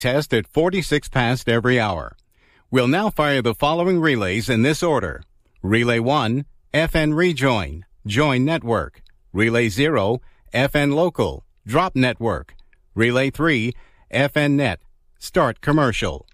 Test at 46 past every hour. We'll now fire the following relays in this order. Relay 1, FN Rejoin, Join Network. Relay 0, FN Local, Drop Network. Relay 3, FN Net, Start Commercial.